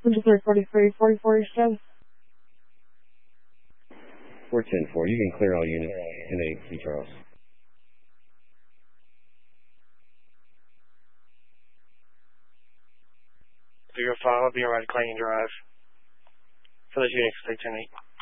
43, 44 Eastern. 410-4. You can clear all units. 10-8, Key Charles. Do your file, be alright to Canyon Drive. For those units, stay 10-8.